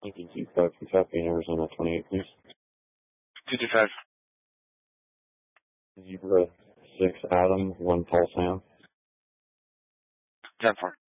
225 Kentucky, Arizona 28, please. 225. Zebra 6 Adam, 1 Paul Sam. 10-4.